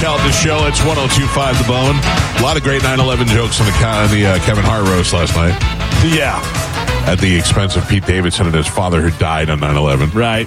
Calta Show. It's 102.5 The Bone. A lot of great 9/11 jokes on the Kevin Hart roast last night. Yeah. At the expense of Pete Davidson and his father who died on 9/11. Right.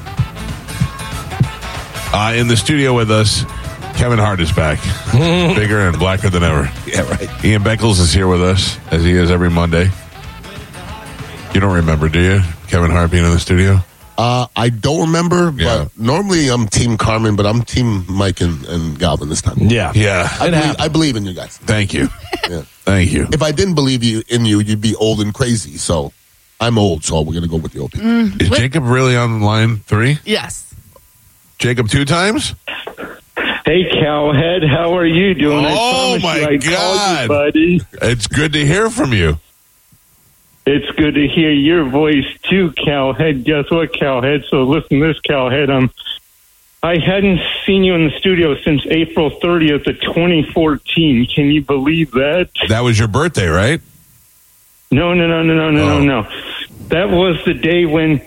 In the studio with us, Kevin Hart is back. Bigger and blacker than ever. Yeah, right. Ian Beckles is here with us, as he is every Monday. You don't remember, do you? Kevin Hart being in the studio? I don't remember, but Yeah. normally I'm Team Carmen, but I'm Team Mike and Galvin this time. Yeah. Yeah. I believe in you guys. Thank you. Yeah. Thank you. If I didn't believe in you, you'd be old and crazy. So I'm old, so we're going to go with the old people. Is Jacob really on line 3? Yes. Jacob 2 times? Hey, Cowhead, how are you doing? Oh, my I'd call God. you, buddy. It's good to hear from you. It's good to hear your voice, too, Cowhead. Guess what, Cowhead? So listen to this, Cowhead. I hadn't seen you in the studio since April 30th of 2014. Can you believe that? That was your birthday, right? No. That was the day when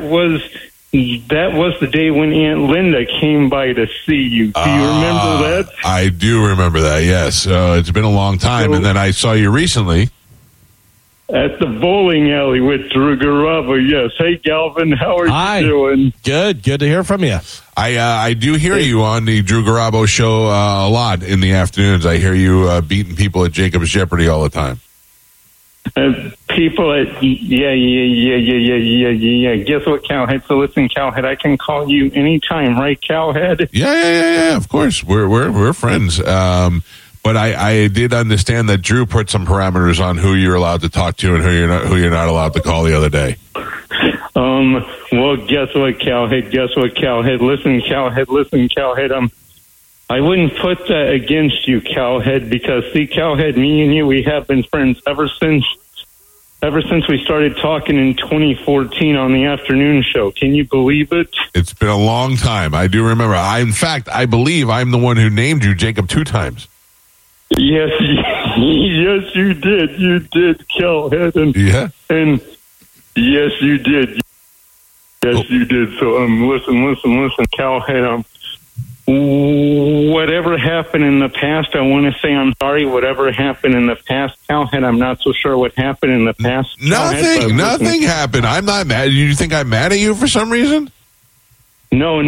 Aunt Linda came by to see you. Do you remember that? I do remember that, yes. It's been a long time. And then I saw you recently. At the bowling alley with Drew Garabo, yes. Hey, Galvin, how are Hi. you doing? Good to hear from you. I do hear you on the Drew Garabo show a lot in the afternoons. I hear you beating people at Jacob's Jeopardy all the time. People at yeah. Guess what, Cowhead? So listen, Cowhead, I can call you anytime, right, Cowhead? Yeah. Of course, we're friends. But I did understand that Drew put some parameters on who you're allowed to talk to and who you're not allowed to call the other day. Well, guess what, Cowhead? Listen, Cowhead. I wouldn't put that against you, Cowhead, because see, Cowhead, me and you, we have been friends ever since we started talking in 2014 on the afternoon show. Can you believe it? It's been a long time. I do remember. In fact, I believe I'm the one who named you Jacob 2 times. Yes, you did. You did, Cowhead. And yes, you did. Yes, you did. So, listen, Cowhead. Whatever happened in the past, I want to say I'm sorry. Whatever happened in the past, Cowhead, I'm not so sure what happened in the past. Nothing happened. I'm not mad. You think I'm mad at you for some reason? No.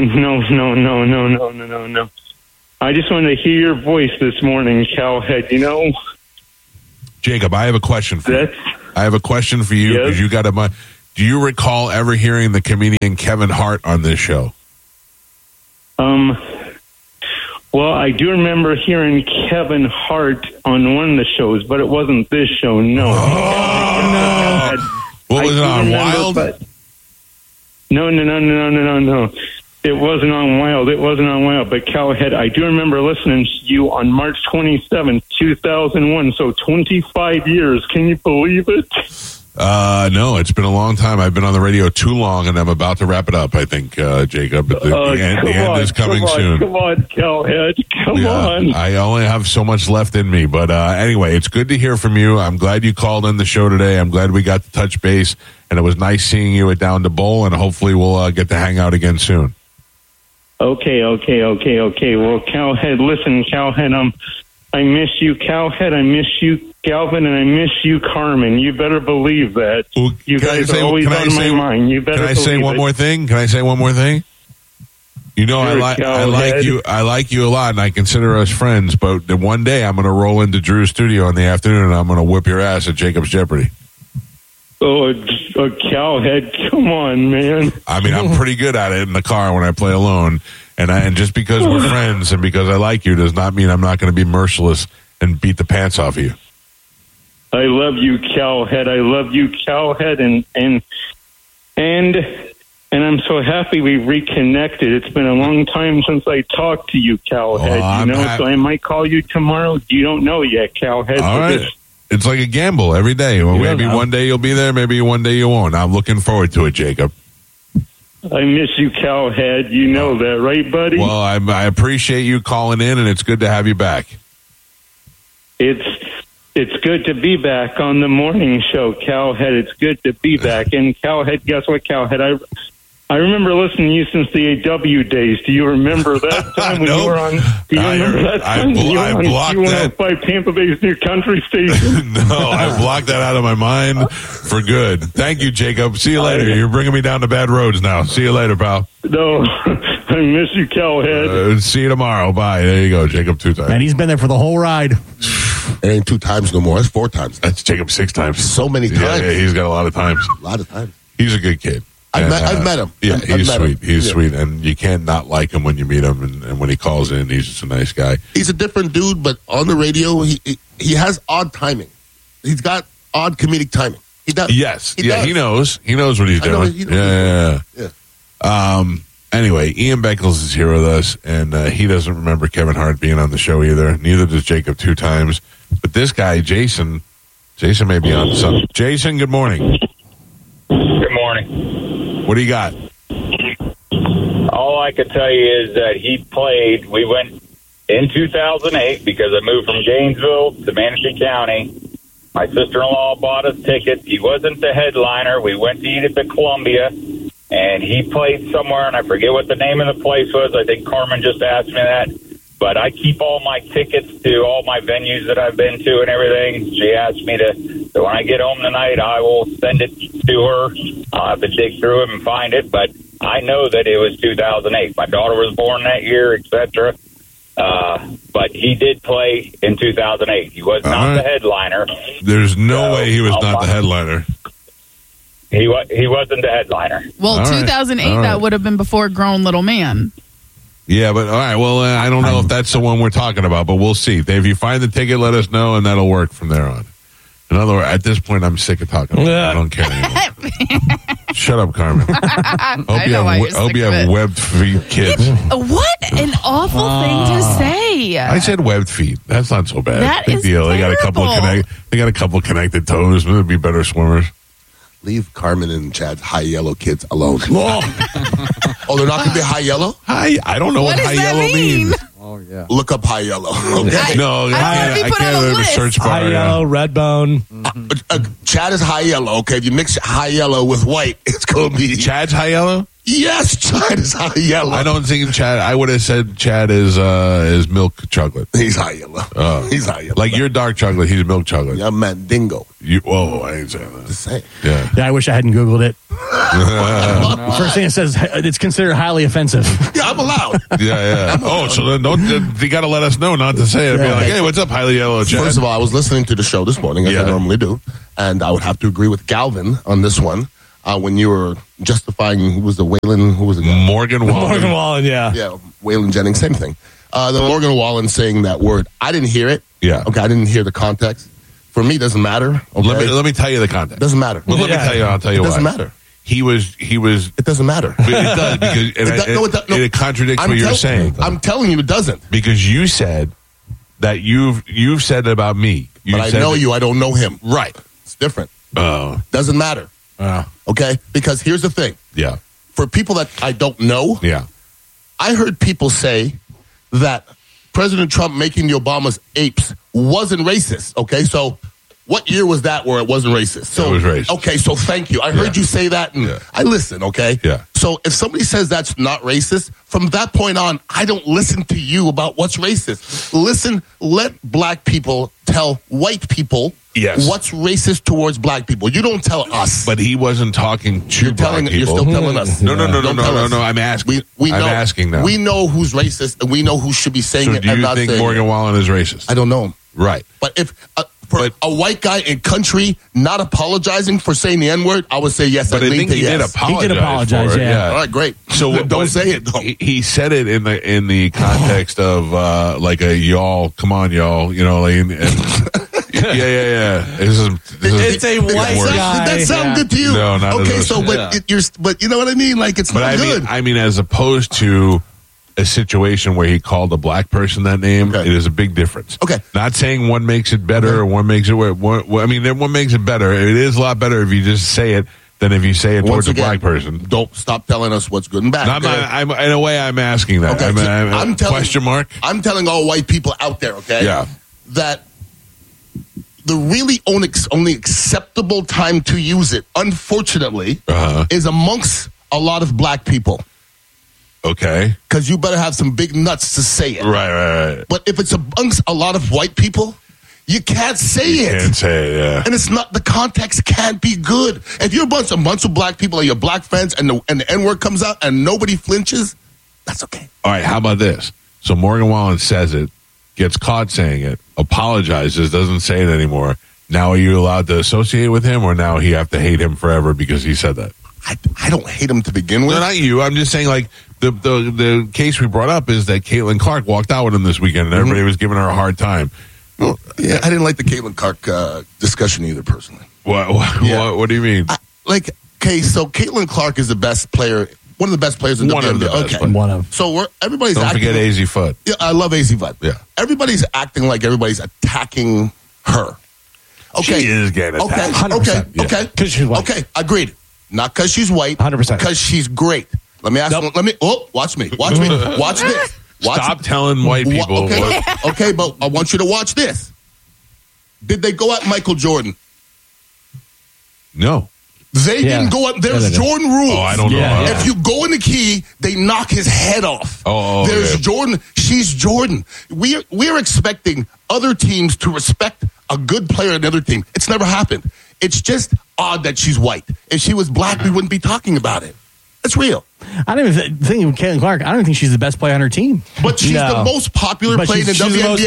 I just wanted to hear your voice this morning, Cowhead. You know, Jacob, I have a question for you. I have a question for you because you got a. Do you recall ever hearing the comedian Kevin Hart on this show? Well, I do remember hearing Kevin Hart on one of the shows, but it wasn't this show. No. No. What was it on? Wild? No. It wasn't on Wild. But Cowhead, I do remember listening to you on March 27th, 2001. So 25 years. Can you believe it? No, it's been a long time. I've been on the radio too long, and I'm about to wrap it up, I think, Jacob. The end is coming soon. Come on, Cowhead. Come on. I only have so much left in me. But anyway, it's good to hear from you. I'm glad you called in the show today. I'm glad we got to touch base, and it was nice seeing you at Down to Bowl, and hopefully we'll get to hang out again soon. Okay. Well, Cowhead, listen, Cowhead, I miss you, Cowhead. I miss you, Galvin, and I miss you, Carmen. You better believe that. Well, you guys are always on my mind. You better. Can I say one more thing? You know, Sure, I like you. I like you a lot, and I consider us friends. But the one day I'm going to roll into Drew's studio in the afternoon, and I'm going to whip your ass at Jacob's Jeopardy. Oh, Cowhead, come on, man. I mean, I'm pretty good at it in the car when I play alone. And just because we're friends and because I like you does not mean I'm not going to be merciless and beat the pants off of you. I love you, Cowhead. And I'm so happy we reconnected. It's been a long time since I talked to you, Cowhead. So I might call you tomorrow. You don't know yet, Cowhead. All right. It's like a gamble every day. Well, maybe one day you'll be there, maybe one day you won't. I'm looking forward to it, Jacob. I miss you, Cowhead. You know that, right, buddy? Well, I appreciate you calling in, and it's good to have you back. It's good to be back on the morning show, Cowhead. It's good to be back. And Cowhead, guess what, Cowhead? I remember listening to you since the AW days. Do you remember that time when you were on? Do you remember that time when you were on Q105 Tampa Bay's new country station? No, I blocked that out of my mind for good. Thank you, Jacob. See you later. You're bringing me down to bad roads now. See you later, pal. No, I miss you, Cowhead. See you tomorrow. Bye. There you go, Jacob 2 times. And he's been there for the whole ride. It ain't 2 times no more. It's 4 times. That's Jacob 6 times. So many times. Yeah, he's got a lot of times. A lot of times. He's a good kid. I've met him. Yeah, he's sweet. He's Yeah. sweet, and you can't not like him when you meet him. And when he calls in, he's just a nice guy. He's a different dude, but on the radio, he has odd timing. He's got odd comedic timing. He does. Yes, He does. he knows. He knows what he's doing. He knows. Yeah. Anyway, Ian Beckles is here with us, and he doesn't remember Kevin Hart being on the show either. Neither does Jacob 2 times. But this guy, Jason may be on some. Jason, good morning. Good morning. What do you got? All I can tell you is that he played. We went in 2008 because I moved from Gainesville to Manatee County. My sister-in-law bought us tickets. He wasn't the headliner. We went to eat at the Columbia, and he played somewhere, and I forget what the name of the place was. I think Carmen just asked me that. But I keep all my tickets to all my venues that I've been to and everything. She asked me to, so when I get home tonight, I will send it to her. I'll have to dig through it and find it, but I know that it was 2008. My daughter was born that year, etc. But he did play in 2008. He was not the headliner. There's no way he was not the headliner. He wasn't the headliner. Well, All right. 2008, All right. that would have been before Grown Little Man. Yeah, but all right. Well, I don't know if that's the one we're talking about, but we'll see. If you find the ticket, let us know, and that'll work from there on. In other words, at this point, I'm sick of talking about it. I don't care anymore. Shut up, Carmen. I know why you're hope sick you of have it. webbed feet kids. What an awful thing to say. I said webbed feet. That's not so bad. That Big is deal. They got a couple of terrible. they got a couple of connected toes. They'd be better swimmers. Leave Carmen and Chad's high yellow kids alone. Oh, they're not going to be high yellow? I don't know what What does high that yellow mean? means. Look up high yellow. Okay. No, I wanna be put on can't the have a list. search bar. High yellow, red bone. Chad is high yellow. Okay, if you mix high yellow with white, it's going to be. Chad's high yellow? Yes, Chad is high yellow. I don't think Chad. I would have said Chad is milk chocolate. He's high yellow. He's high yellow. Like you're dark chocolate. He's milk chocolate. Yeah, Mandingo. Whoa, I ain't saying that. Just saying. Yeah. Yeah, I wish I hadn't Googled it. First thing it says, it's considered highly offensive. Yeah, I'm allowed. Yeah. Oh, so then you got to let us know not to say it. Be like, hey, what's up, highly yellow Chad? First of all, I was listening to the show this morning, as I normally do, and I would have to agree with Galvin on this one. When you were justifying who was the guy? Morgan Wallen. Morgan Wallen, yeah. Yeah, Waylon Jennings, same thing. The Morgan Wallen saying that word, I didn't hear it. Yeah. Okay, I didn't hear the context. For me, it doesn't matter. Okay? Let me tell you the context. Doesn't matter. Well, let me tell you. I'll tell you It doesn't why. matter. He was. It doesn't matter. It does because it contradicts what you're saying. I'm telling you, it doesn't. Because you said that you've said it about me. But I know you. I don't know him. Right. It's different. Oh. Doesn't matter. Okay? Because here's the thing. Yeah. For people that I don't know, Yeah. I heard people say that President Trump making the Obamas apes wasn't racist. Okay, so what year was that where it wasn't racist? So, it was racist. Okay, so thank you. I heard you say that, and I listen, okay? Yeah. So if somebody says that's not racist, from that point on, I don't listen to you about what's racist. Let black people tell white people what's racist towards black people. You don't tell us. But he wasn't talking to You're black people. you're still telling us. No. Don't tell us. I'm asking. We know, I'm asking now. We know who's racist, and we know who should be saying So it do and you not think saying Morgan it. Wallen is racist? I don't know him. Right. But if for a white guy in country not apologizing for saying the N-word, I would say yes. But I think he did apologize. He did apologize, for it. yeah. All right, great. So don't but say it, though. He said it in the context of like a y'all, come on, y'all, you know, like, and yeah. It's a white guy. Did that sound good to you? No, not okay. as So, but you know what I mean? Like it's not good. I mean, as opposed to a situation where he called a black person that name, Okay. it is a big difference. Okay. Not saying one makes it better or one makes it one makes it better. It is a lot better if you just say it than if you say it towards Once again, a black person. Don't stop telling us what's good and bad. I'm in a way, I'm asking that. Okay, I'm telling, question mark. I'm telling all white people out there, okay? Yeah. That the really only acceptable time to use it, unfortunately, is amongst a lot of black people. Okay. Because you better have some big nuts to say it. Right. But if it's amongst a lot of white people, you can't say it. Can't say it, yeah. And it's not, the context can't be good. If you're a bunch of black people or your black friends and the N-word comes out and nobody flinches, that's okay. All right, how about this? So Morgan Wallen says it, gets caught saying it, apologizes, doesn't say it anymore. Now are you allowed to associate with him, or now you have to hate him forever because he said that? I don't hate him to begin with. No, not you. I'm just saying, like, the case we brought up is that Caitlin Clark walked out with him this weekend, and everybody was giving her a hard time. Well, yeah, I didn't like the Caitlin Clark discussion either, personally. What do you mean? So Caitlin Clark is the best player, one of the best players in the WNBA. One of. So everybody's Don't acting. forget AZ Fudd. Yeah, I love AZ Fudd. Yeah. Everybody's acting like everybody's attacking her. Okay. She is getting attacked. 100%. Okay. Because she's white. Okay. Agreed. Not because she's white. 100%. Because she's great. Let me ask. Nope. Watch me. Watch this. Stop telling white people. Okay, but I want you to watch this. Did they go at Michael Jordan? No. They didn't go at. There's Jordan rules. Oh, I don't know. If you go in the key, they knock his head off. There's Jordan. She's Jordan. We're expecting other teams to respect a good player in another team. It's never happened. It's just odd that she's white. If she was black, we wouldn't be talking about it. That's real. I don't even think of Caitlin Clark. I don't think she's the best player on her team. But she's the most popular player in the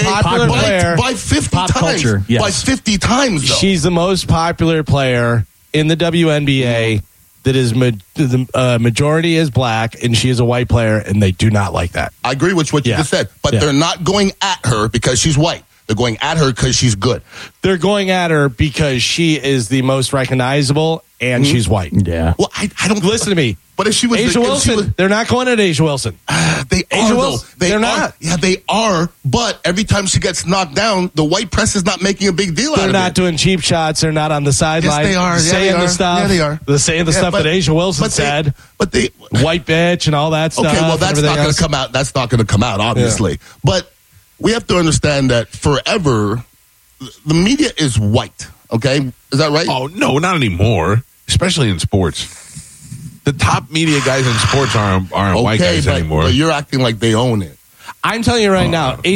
WNBA by 50 times. Culture, yes. By 50 times, though. She's the most popular player in the WNBA that is the majority is black, and she is a white player, and they do not like that. I agree with what you just said, but they're not going at her because she's white. They're going at her because she's good. They're going at her because she is the most recognizable, and she's white. Yeah. Well, I don't listen to me. But if she was Asia Wilson, they're not going at Asia Wilson. They Asia are, Wilson, though. they're not. Yeah, they are. But every time she gets knocked down, the white press is not making a big deal out of it. They're not doing cheap shots. They're not on the sideline. Yes, they are. Saying the stuff. Yeah, they are. They're saying the stuff that Asia Wilson said. But they white bitch and all that stuff. Okay, well, that's not going to come out. That's not going to come out, obviously. Yeah. But we have to understand that forever, the media is white. Okay, is that right? Oh no, not anymore. Especially in sports. The top media guys in sports aren't white guys anymore. But you're acting like they own it. I'm telling you right now, AZ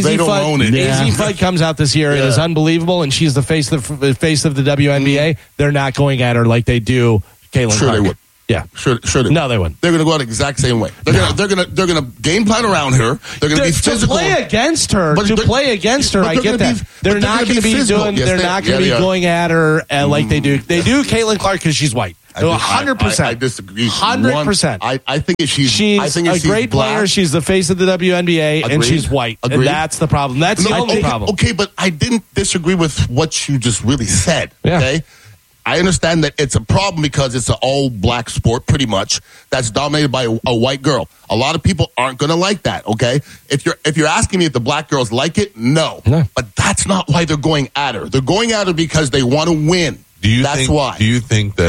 Fudd comes out this year. It is unbelievable, and she's the face of the WNBA. They're not going at her like they do Caitlin Clark. Sure they would. Yeah, sure. No, they wouldn't. They're going to go out the exact same way. They're going to game plan around her. They're going to be physical. To play against her, I get that. They're not going to be doing. They're not going to be going at her like they do. They do Caitlin Clark because she's white. 100%. I disagree. 100%. I think if she's a great player. She's the face of the WNBA, and she's white. And that's the problem. That's the only problem. Okay, but I didn't disagree with what you just really said. Yeah. Okay. I understand that it's a problem because it's an all-black sport, pretty much, that's dominated by a white girl. A lot of people aren't going to like that, okay? If you're asking me if the black girls like it, no. But that's not why they're going at her. They're going at her because they want to win. That's why. Do you think that